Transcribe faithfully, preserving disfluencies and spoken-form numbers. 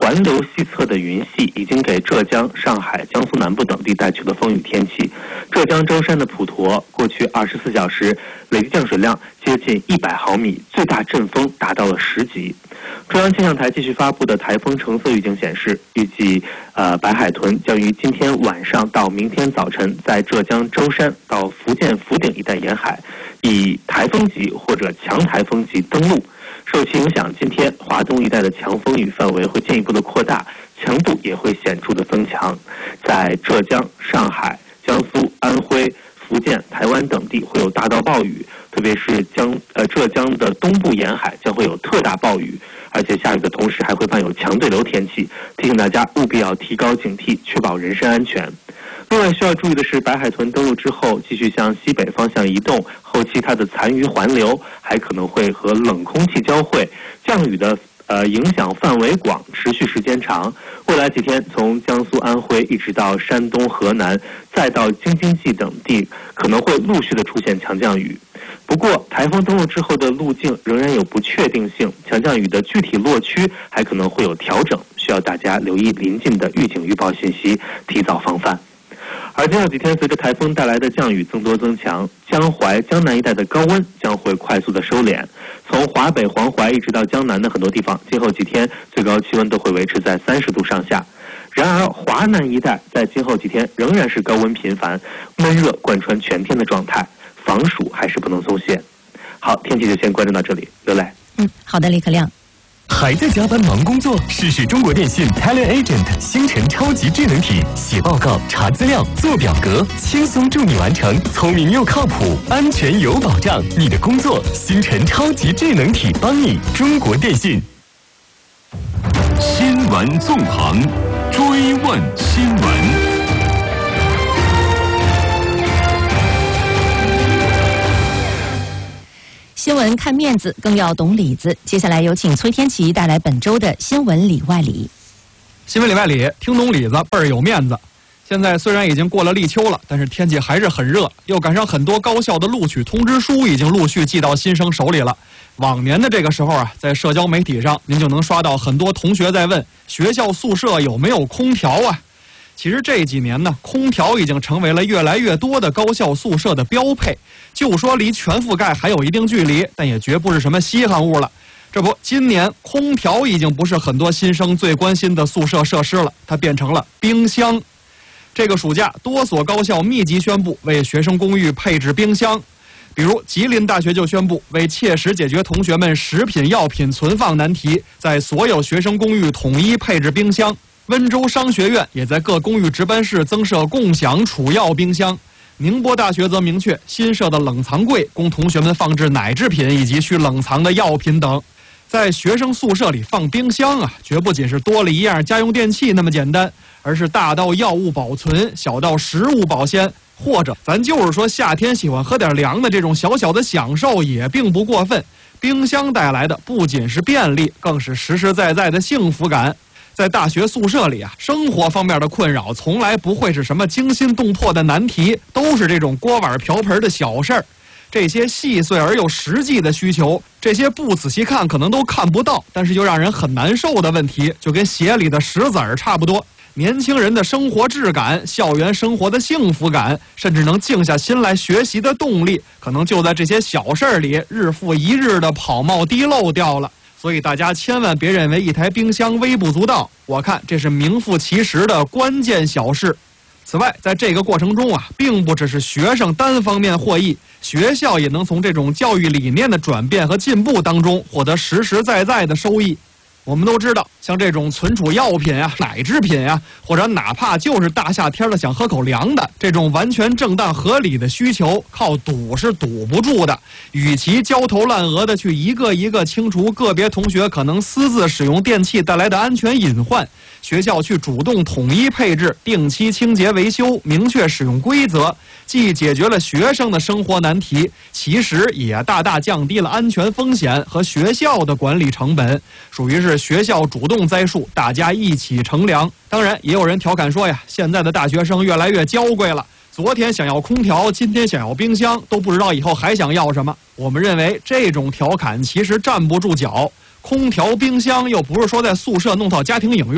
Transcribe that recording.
环流西侧的云系已经给浙江、上海、江苏南部等地带去了风雨天气。浙江舟山的普陀过去二十四小时累计降水量接近一百毫米，最大阵风达到了十级。中央气象台继续发布的台风橙色预警显示，预计呃白海豚将于今天晚上到明天早晨在浙江舟山到福建福鼎一带沿海以台风级或者强台风级登陆。受其影响，今天华东一带的强风雨范围会进一步的扩大，强度也会显著的增强。在浙江、上海、江苏、安徽、福建、台湾等地会有大到暴雨，特别是江呃浙江的东部沿海将会有特大暴雨，而且下雨的同时还会伴有强对流天气，提醒大家务必要提高警惕，确保人身安全。另外需要注意的是，白海豚登陆之后继续向西北方向移动，后期它的残余环流还可能会和冷空气交汇，降雨的呃影响范围广，持续时间长。未来几天，从江苏、安徽一直到山东、河南，再到京津冀等地，可能会陆续的出现强降雨。不过，台风登陆之后的路径仍然有不确定性，强降雨的具体落区还可能会有调整，需要大家留意临近的预警预报信息，提早防范。而今后几天，随着台风带来的降雨增多增强，江淮、江南一带的高温将会快速的收敛。从华北、黄淮一直到江南的很多地方，今后几天最高气温都会维持在三十度上下。然而，华南一带在今后几天仍然是高温频繁、闷热贯穿全天的状态，防暑还是不能松懈。好，天气就先关注到这里，刘磊。 嗯，好的，李可亮。 还在加班忙工作？试试中国电信 TeleAgent 星辰超级智能体，写报告、查资料、做表格，轻松助你完成，聪明又靠谱，安全有保障。你的工作，星辰超级智能体帮你。中国电信。 新闻纵横，追问新闻。 新闻看面子，更要懂里子。接下来有请崔天琪带来本周的新闻里外里。 新闻里外里，听懂里子倍儿有面子。现在虽然已经过了立秋了，但是天气还是很热，又赶上很多高校的录取通知书已经陆续寄到新生手里了。往年的这个时候啊，在社交媒体上您就能刷到很多同学在问学校宿舍有没有空调啊。其实这几年呢，空调已经成为了越来越多的高校宿舍的标配。就说离全覆盖还有一定距离，但也绝不是什么稀罕物了。这不，今年空调已经不是很多新生最关心的宿舍设施了，它变成了冰箱。这个暑假，多所高校密集宣布为学生公寓配置冰箱。比如吉林大学就宣布，为切实解决同学们食品药品存放难题，在所有学生公寓统一配置冰箱。温州商学院也在各公寓值班室增设共享储药冰箱。宁波大学则明确，新设的冷藏柜供同学们放置奶制品以及需冷藏的药品等。在学生宿舍里放冰箱啊，绝不仅是多了一样家用电器那么简单，而是大到药物保存，小到食物保鲜，或者咱就是说夏天喜欢喝点凉的这种小小的享受也并不过分。冰箱带来的不仅是便利，更是实实在在的幸福感。在大学宿舍里啊，生活方面的困扰从来不会是什么惊心动魄的难题，都是这种锅碗瓢盆的小事儿。这些细碎而又实际的需求，这些不仔细看可能都看不到，但是又让人很难受的问题，就跟鞋里的石子儿差不多。年轻人的生活质感、校园生活的幸福感，甚至能静下心来学习的动力，可能就在这些小事儿里日复一日的跑冒滴漏掉了。所以大家千万别认为一台冰箱微不足道，我看这是名副其实的关键小事。此外，在这个过程中啊，并不只是学生单方面获益，学校也能从这种教育理念的转变和进步当中获得实实在在的收益。我们都知道，像这种存储药品啊、奶制品啊，或者哪怕就是大夏天的想喝口凉的，这种完全正当合理的需求，靠堵是堵不住的。与其焦头烂额的去一个一个清除个别同学可能私自使用电器带来的安全隐患，学校去主动统一配置、定期清洁维修、明确使用规则，既解决了学生的生活难题，其实也大大降低了安全风险和学校的管理成本，属于是学校主动栽树，大家一起乘凉。当然，也有人调侃说呀，现在的大学生越来越娇贵了，昨天想要空调，今天想要冰箱，都不知道以后还想要什么。我们认为这种调侃其实站不住脚，空调、冰箱又不是说在宿舍弄套家庭影院。